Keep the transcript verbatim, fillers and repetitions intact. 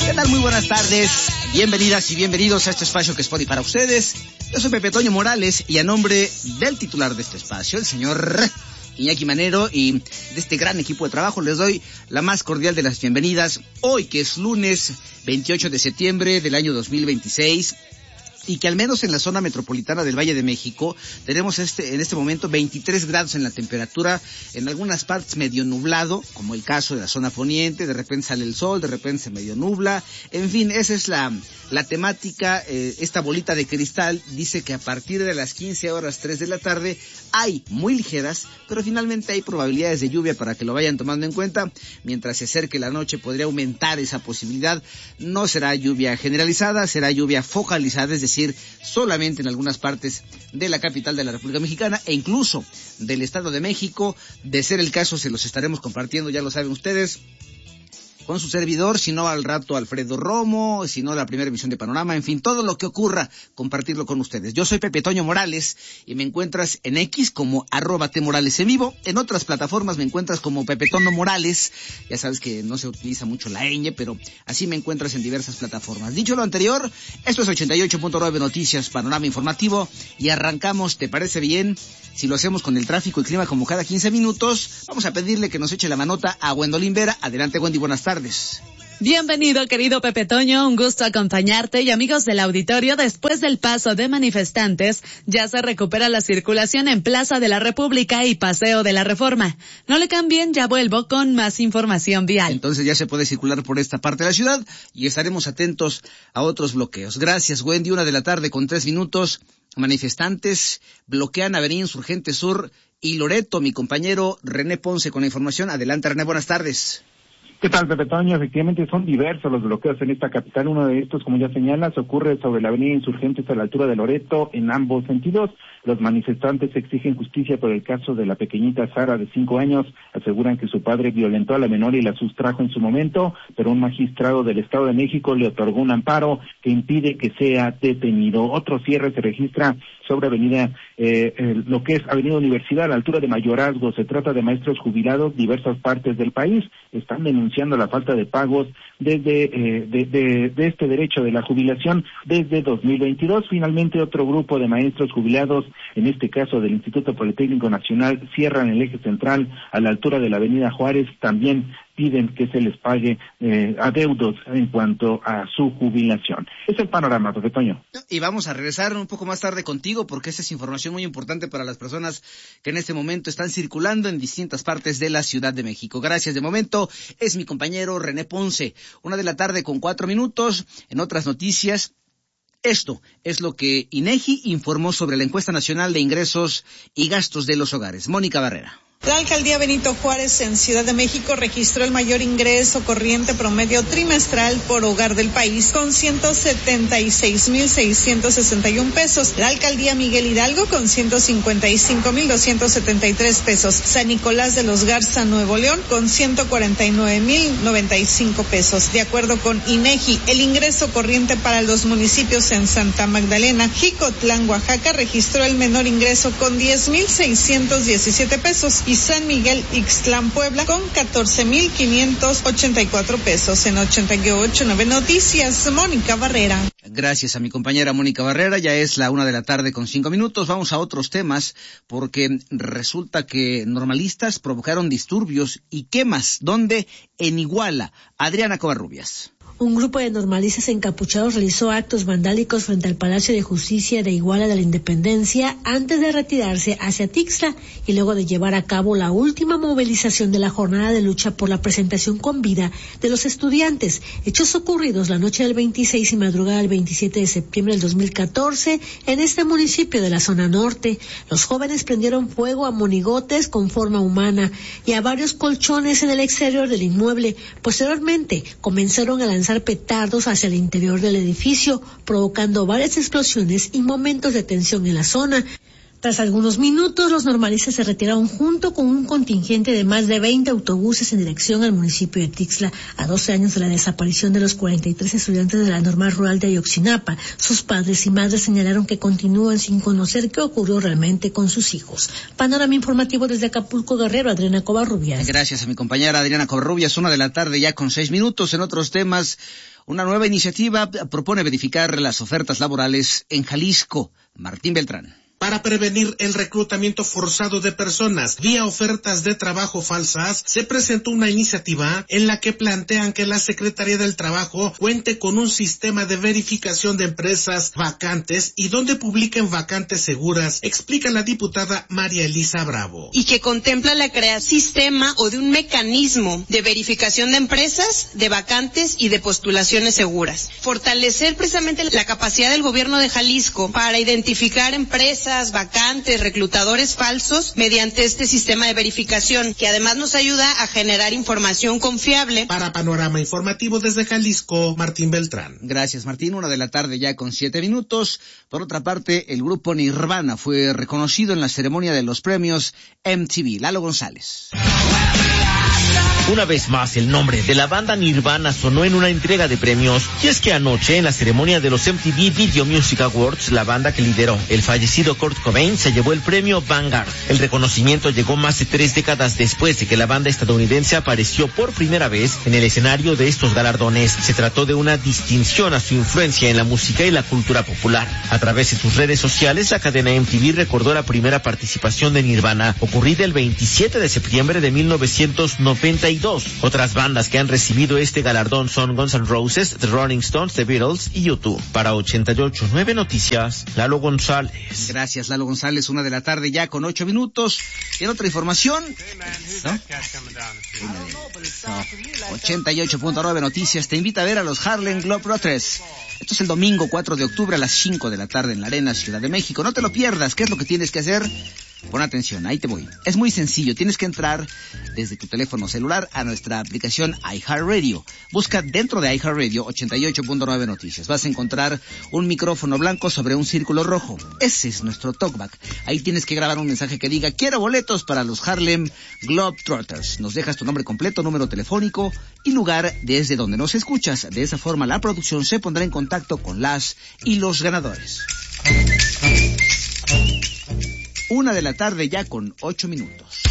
¿Qué tal? Muy buenas tardes. Bienvenidas y bienvenidos a este espacio que es Spotify para ustedes. Yo soy Pepe Toño Morales y a nombre del titular de este espacio, el señor Iñaki Manero, y de este gran equipo de trabajo les doy la más cordial de las bienvenidas. Hoy, que es lunes veintiocho de septiembre del año dos mil veintiséis, y que al menos en la zona metropolitana del Valle de México tenemos este en este momento veintitrés grados en la temperatura, en algunas partes medio nublado, como el caso de la zona poniente, de repente sale el sol, de repente se medio nubla, en fin, esa es la, la temática. Eh, esta bolita de cristal dice que a partir de las quince horas tres de la tarde hay muy ligeras, pero finalmente hay probabilidades de lluvia para que lo vayan tomando en cuenta. Mientras se acerque la noche podría aumentar esa posibilidad. No será lluvia generalizada, será lluvia focalizada, es decir, solamente en algunas partes de la capital de la República Mexicana e incluso del Estado de México. De ser el caso, se los estaremos compartiendo, ya lo saben ustedes, con su servidor, si no al rato Alfredo Romo, si no la primera emisión de Panorama, en fin, todo lo que ocurra, compartirlo con ustedes. Yo soy Pepe Toño Morales y me encuentras en X como arroba T Morales en vivo. En otras plataformas me encuentras como Pepe Toño Morales. Ya sabes que no se utiliza mucho la ñ, pero así me encuentras en diversas plataformas. Dicho lo anterior, esto es ochenta y ocho punto nueve Noticias, Panorama Informativo, y arrancamos. ¿Te parece bien? Si lo hacemos con el tráfico y clima como cada quince minutos, vamos a pedirle que nos eche la manota a Gwendolyn Vera. Adelante, Wendy, buenas tardes. Bienvenido, querido Pepe Toño, un gusto acompañarte. Y amigos del auditorio, después del paso de manifestantes, ya se recupera la circulación en Plaza de la República y Paseo de la Reforma. No le cambien, ya vuelvo con más información vial. Entonces ya se puede circular por esta parte de la ciudad y estaremos atentos a otros bloqueos. Gracias, Wendy. Una de la tarde con tres minutos. Manifestantes bloquean Avenida Insurgente Sur y Loreto. Mi compañero René Ponce con la información. Adelante, René, buenas tardes. ¿Qué tal, Pepe Toño? Efectivamente son diversos los bloqueos en esta capital. Uno de estos, como ya señalas, ocurre sobre la avenida Insurgentes a la altura de Loreto en ambos sentidos. Los manifestantes exigen justicia por el caso de la pequeñita Sara de cinco años. Aseguran que su padre violentó a la menor y la sustrajo en su momento, pero un magistrado del Estado de México le otorgó un amparo que impide que sea detenido. Otro cierre se registra sobre avenida, eh, eh, lo que es avenida Universidad a la altura de Mayorazgo. Se trata de maestros jubilados, diversas partes del país están denunciando la falta de pagos desde eh, de, de, de este derecho de la jubilación desde dos mil veintidós. Finalmente, otro grupo de maestros jubilados, en este caso del Instituto Politécnico Nacional, cierran el eje central a la altura de la avenida Juárez. También piden que se les pague eh, adeudos en cuanto a su jubilación. Es el panorama, Pepe Toño. Y vamos a regresar un poco más tarde contigo, porque esa es información muy importante para las personas que en este momento están circulando en distintas partes de la Ciudad de México. Gracias. De momento es mi compañero René Ponce. Una de la tarde con cuatro minutos. En otras noticias, esto es lo que INEGI informó sobre la encuesta nacional de ingresos y gastos de los hogares. Mónica Barrera. La alcaldía Benito Juárez en Ciudad de México registró el mayor ingreso corriente promedio trimestral por hogar del país con ciento setenta y seis mil seiscientos sesenta y un pesos. La alcaldía Miguel Hidalgo con ciento cincuenta y cinco mil doscientos setenta y tres pesos. San Nicolás de los Garza, Nuevo León con ciento cuarenta y nueve mil noventa y cinco pesos. De acuerdo con INEGI, el ingreso corriente para los municipios en Santa Magdalena, Jicotlán, Oaxaca registró el menor ingreso con diez mil seiscientos diecisiete pesos. Y San Miguel Ixtlán, Puebla, con catorce mil quinientos ochenta y cuatro pesos. En ochenta y ocho punto nueve Noticias, Mónica Barrera. Gracias a mi compañera Mónica Barrera. Ya es la una de la tarde con cinco minutos. Vamos a otros temas, porque resulta que normalistas provocaron disturbios y quemas. ¿Dónde? En Iguala. Adriana Covarrubias. Un grupo de normalistas encapuchados realizó actos vandálicos frente al Palacio de Justicia de Iguala de la Independencia antes de retirarse hacia Tixla y luego de llevar a cabo la última movilización de la jornada de lucha por la presentación con vida de los estudiantes. Hechos ocurridos la noche del veintiséis y madrugada del veintisiete de septiembre del dos mil catorce en este municipio de la zona norte. Los jóvenes prendieron fuego a monigotes con forma humana y a varios colchones en el exterior del inmueble. Posteriormente comenzaron a lanzar petardos hacia el interior del edificio, provocando varias explosiones y momentos de tensión en la zona. Tras algunos minutos, los normalistas se retiraron junto con un contingente de más de veinte autobuses en dirección al municipio de Tixla, a doce años de la desaparición de los cuarenta y tres estudiantes de la normal rural de Ayotzinapa. Sus padres y madres señalaron que continúan sin conocer qué ocurrió realmente con sus hijos. Panorama informativo desde Acapulco, Guerrero, Adriana Covarrubias. Gracias a mi compañera Adriana Covarrubias. Una de la tarde ya con seis minutos. En otros temas, Una nueva iniciativa propone verificar las ofertas laborales en Jalisco. Martín Beltrán. Para prevenir el reclutamiento forzado de personas vía ofertas de trabajo falsas, se presentó una iniciativa en la que plantean que la Secretaría del Trabajo cuente con un sistema de verificación de empresas vacantes y donde publiquen vacantes seguras, explica la diputada María Elisa Bravo. Y que contempla la creación de un sistema o de un mecanismo de verificación de empresas, de vacantes y de postulaciones seguras. Fortalecer precisamente la capacidad del gobierno de Jalisco para identificar empresas, vacantes, reclutadores falsos mediante este sistema de verificación, que además nos ayuda a generar información confiable. Para Panorama Informativo desde Jalisco, Martín Beltrán. Gracias, Martín. Una de la tarde ya con siete minutos. Por otra parte, el grupo Nirvana fue reconocido en la ceremonia de los premios M T V. Lalo González. Una vez más, el nombre de la banda Nirvana sonó en una entrega de premios, y es que anoche, en la ceremonia de los M T V Video Music Awards, la banda que lideró el fallecido Kurt Cobain se llevó el premio Vanguard. El reconocimiento llegó más de tres décadas después de que la banda estadounidense apareció por primera vez en el escenario de estos galardones. Se trató de una distinción a su influencia en la música y la cultura popular. A través de sus redes sociales, la cadena M T V recordó la primera participación de Nirvana, ocurrida el veintisiete de septiembre de mil novecientos noventa y dos. Otras bandas que han recibido este galardón son Guns N' Roses, The Rolling Stones, The Beatles y U dos. Para ochenta y ocho punto nueve Noticias, Lalo González. Gracias, Lalo González. Una de la tarde ya con ocho minutos. Y en otra información, ¿no? No. ochenta y ocho punto nueve Noticias te invita a ver a los Harlem Globetrotters. Esto es el domingo cuatro de octubre a las cinco de la tarde en la Arena Ciudad de México. No te lo pierdas. ¿Qué es lo que tienes que hacer? Pon atención, ahí te voy. Es muy sencillo, tienes que entrar desde tu teléfono celular a nuestra aplicación iHeartRadio. Busca dentro de iHeartRadio ochenta y ocho punto nueve Noticias. Vas a encontrar un micrófono blanco sobre un círculo rojo. Ese es nuestro talkback. Ahí tienes que grabar un mensaje que diga: quiero boletos para los Harlem Globetrotters. Nos dejas tu nombre completo, número telefónico y lugar desde donde nos escuchas. De esa forma la producción se pondrá en contacto con las y los ganadores. Una de la tarde ya con ocho minutos.